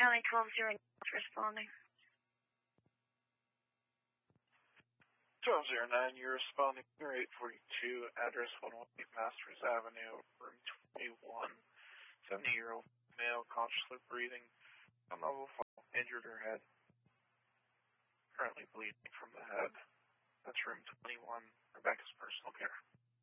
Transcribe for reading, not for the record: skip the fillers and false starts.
County 1209 responding. 1209, you're responding. You're 842, address 118 Masters Avenue, room 21. 70-year-old male, consciously breathing, on level fall, injured her head. Currently bleeding from the head. That's room 21, Rebecca's personal care.